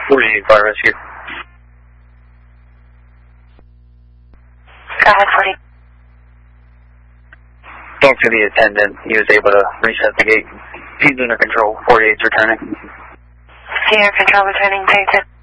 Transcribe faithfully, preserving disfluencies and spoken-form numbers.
forty-eight Fire Rescue. Go ahead, forty. Talk to the attendant. He was able to reset the gate. He's under control. forty-eight's returning. Sierra Control returning, take it.